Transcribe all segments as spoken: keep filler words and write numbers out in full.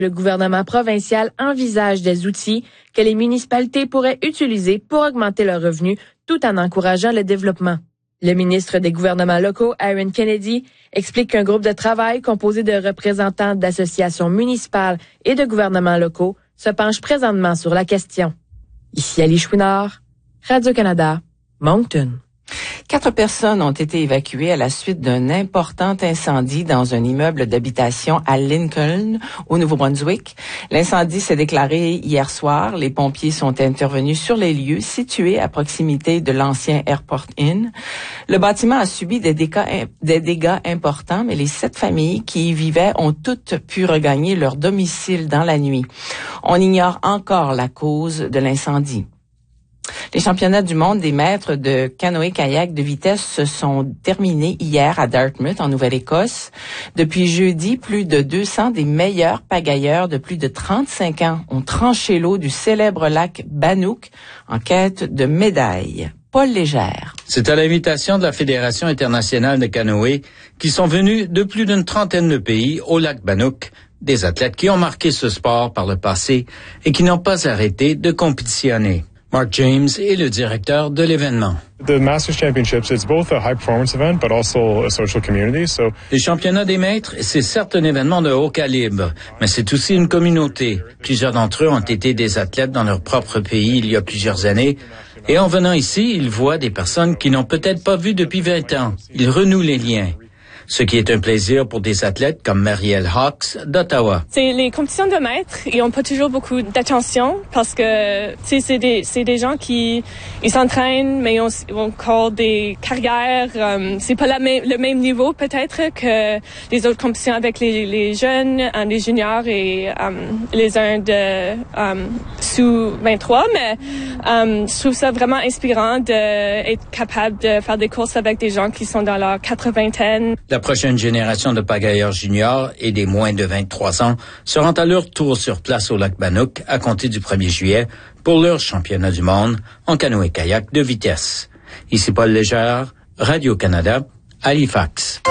Le gouvernement provincial envisage des outils que les municipalités pourraient utiliser pour augmenter leurs revenus tout en encourageant le développement. Le ministre des gouvernements locaux, Aaron Kennedy, explique qu'un groupe de travail composé de représentants d'associations municipales et de gouvernements locaux se penche présentement sur la question. Ici Ali Chouinard, Radio-Canada, Moncton. Quatre personnes ont été évacuées à la suite d'un important incendie dans un immeuble d'habitation à Lincoln, au Nouveau-Brunswick. L'incendie s'est déclaré hier soir. Les pompiers sont intervenus sur les lieux situés à proximité de l'ancien Airport Inn. Le bâtiment a subi des dégâts, des dégâts importants, mais les sept familles qui y vivaient ont toutes pu regagner leur domicile dans la nuit. On ignore encore la cause de l'incendie. Les championnats du monde des maîtres de canoë-kayak de vitesse se sont terminés hier à Dartmouth, en Nouvelle-Écosse. Depuis jeudi, plus de deux cents des meilleurs pagailleurs de plus de trente-cinq ans ont tranché l'eau du célèbre lac Bannock en quête de médailles. Paul Légère. C'est à l'invitation de la Fédération internationale de canoë qui sont venus de plus d'une trentaine de pays au lac Bannock, des athlètes qui ont marqué ce sport par le passé et qui n'ont pas arrêté de compétitionner. Mark James est le directeur de l'événement. The Masters Championships, it's both a high performance event, but also a social community. So, les championnats des maîtres, c'est certes un événement de haut calibre, mais c'est aussi une communauté. Plusieurs d'entre eux ont été des athlètes dans leur propre pays il y a plusieurs années. Et en venant ici, ils voient des personnes qu'ils n'ont peut-être pas vues depuis vingt ans. Ils renouent les liens. Ce qui est un plaisir pour des athlètes comme Marielle Hawks d'Ottawa. C'est les compétitions de maîtres, ils n'ont pas toujours beaucoup d'attention parce que c'est des c'est des gens qui ils s'entraînent mais ils ont, ils ont encore des carrières. Um, c'est pas la même, le même niveau peut-être que les autres compétitions avec les, les jeunes, um, les juniors et um, les uns de um, sous vingt-trois. Mais um, je trouve ça vraiment inspirant d'être capable de faire des courses avec des gens qui sont dans leur quatre-vingtaine. La prochaine génération de pagailleurs juniors et des moins de vingt-trois ans seront à leur tour sur place au lac Bannock à compter du premier juillet pour leur championnat du monde en canoë-kayak de vitesse. Ici Paul Légère, Radio-Canada, Halifax.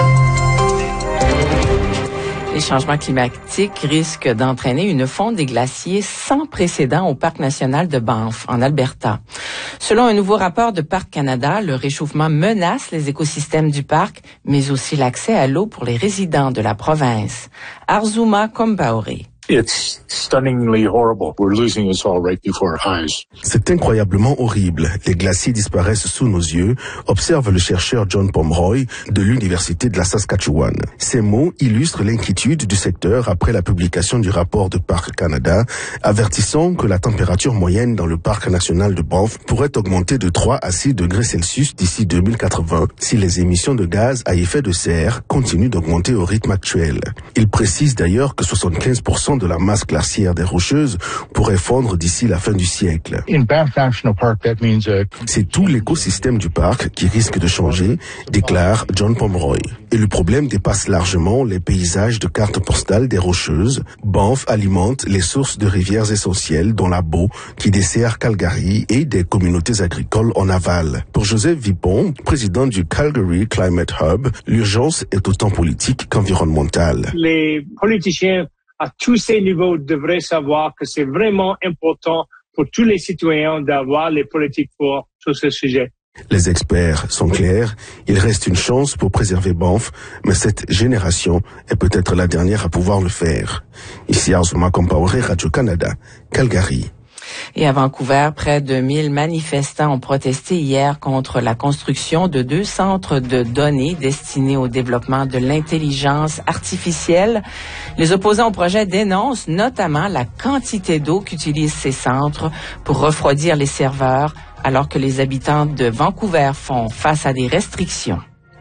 Les changements climatiques risquent d'entraîner une fonte des glaciers sans précédent au Parc national de Banff, en Alberta. Selon un nouveau rapport de Parc Canada, le réchauffement menace les écosystèmes du parc, mais aussi l'accès à l'eau pour les résidents de la province. Arzuma Kombaore. It's stunningly horrible. We're losing us all right before our eyes. C'est incroyablement horrible. Les glaciers disparaissent sous nos yeux, observe le chercheur John Pomeroy de l'Université de la Saskatchewan. Ces mots illustrent l'inquiétude du secteur après la publication du rapport de Parc Canada, avertissant que la température moyenne dans le Parc national de Banff pourrait augmenter de trois à six degrés Celsius d'ici deux mille quatre-vingts si les émissions de gaz à effet de serre continuent d'augmenter au rythme actuel. Il précise d'ailleurs que soixante-quinze pour cent de la masse glaciaire des Rocheuses pourrait fondre d'ici la fin du siècle. In Banff National Park, that means uh... C'est tout l'écosystème du parc qui risque de changer, déclare John Pomeroy. Et le problème dépasse largement les paysages de cartes postales des Rocheuses. Banff alimente les sources de rivières essentielles dont la Bow qui dessert Calgary et des communautés agricoles en aval. Pour Joseph Vipon, président du Calgary Climate Hub, l'urgence est autant politique qu'environnementale. Les politiciens à tous ces niveaux devraient savoir que c'est vraiment important pour tous les citoyens d'avoir les politiques fortes sur ce sujet. Les experts sont clairs, il reste une chance pour préserver Banff, mais cette génération est peut-être la dernière à pouvoir le faire. Ici Arzuma Kombaore, Radio-Canada, Calgary. Et à Vancouver, près de mille manifestants ont protesté hier contre la construction de deux centres de données destinés au développement de l'intelligence artificielle. Les opposants au projet dénoncent notamment la quantité d'eau qu'utilisent ces centres pour refroidir les serveurs, alors que les habitants de Vancouver font face à des restrictions.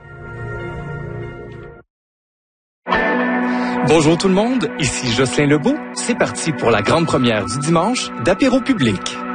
Bonjour tout le monde, ici Jocelyn Lebeau. C'est parti pour la grande première du dimanche d'Apéro Public.